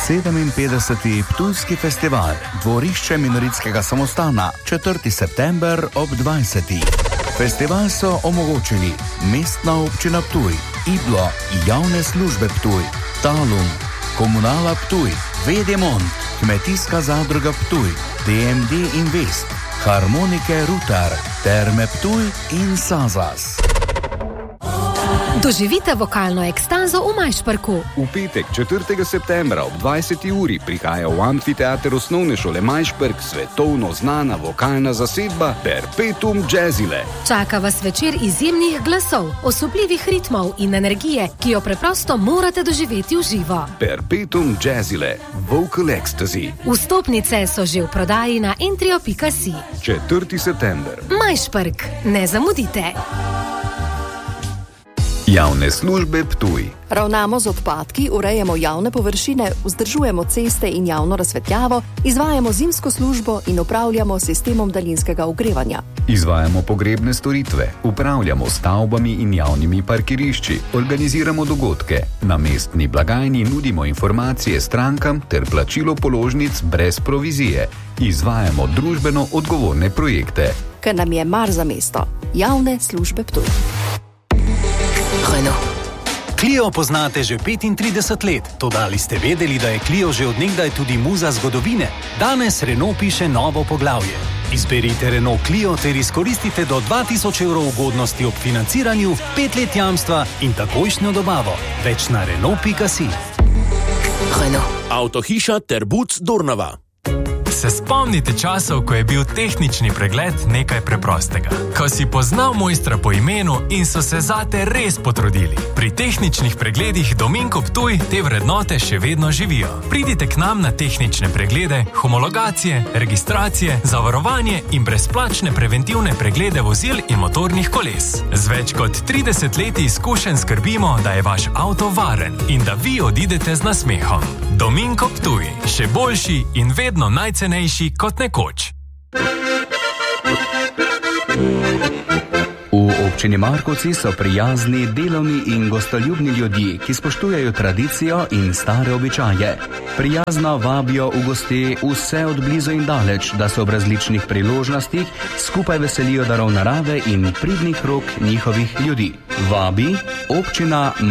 57. Ptujski festival, dvorišče Minoritskega samostana, 4. september ob 20. Festival so omogočili Mestna občina Ptuj, Iblo, Javne službe Ptuj, Talum, Komunala Ptuj, Vedemont, Kmetijska zadruga Ptuj, DMD Invest, Harmonike Rutar, Terme Ptuj in Sazas. Doživite vokalno ekstazo v Majšperku. V petek, 4. septembra ob 20. uri prihaja v amfiteater osnovne šole Majšperk svetovno znana vokalna zasedba Perpetuum Jazzile. Čaka vas večer izjemnih glasov, osupljivih ritmov in energije, ki jo preprosto morate doživeti v živo. Perpetuum Jazzile, Vocal Ecstasy. Vstopnice so že v prodaji na entrio.si. 4. september. Majšperk, ne zamudite. Javne službe Ptuj. Ravnamo z odpadki, urejamo javne površine, vzdržujemo ceste in javno razsvetljavo, izvajamo zimsko službo in upravljamo sistemom daljinskega ogrevanja. Izvajamo pogrebne storitve, upravljamo stavbami in javnimi parkirišči, organiziramo dogodke, na mestni blagajni nudimo informacije strankam ter plačilo položnic brez provizije. Izvajamo družbeno odgovorne projekte. Ker nam je mar za mesto. Javne službe Ptuj. Clio poznate že 35 let, toda ali ste vedeli, da je Clio že od nekdaj tudi muza zgodovine? Danes Renault piše novo poglavje. Izberite Renault Clio ter izkoristite do 2000 evrov ugodnosti ob financiranju, 5 let jamstva in takojšnjo dobavo. Več na Renault.si. Avtohiša Terbuc Dornava. Se spomnite časov, ko je bil tehnični pregled nekaj preprostega? Ko si poznal mojstra po imenu in so se zate res potrudili. Pri tehničnih pregledih Dominko Ptuj te vrednote še vedno živijo. Pridite k nam na tehnične preglede, homologacije, registracije, zavarovanje in brezplačne preventivne preglede vozil in motornih koles. Z več kot 30 leti izkušenj skrbimo, da je vaš avto varen in da vi odidete z nasmehom. Dominko Ptuj, še boljši in vedno najcenejši kot nekoč. V občini Markovci so prijazni, delovni in gostoljubni ljudje, ki spoštujejo tradicijo in stare običaje. Prijazno vabijo v goste vse od blizu in daleč, da se ob različnih priložnostih skupaj veselijo darov narave in pridnih rok njihovih ljudi. Vabi občina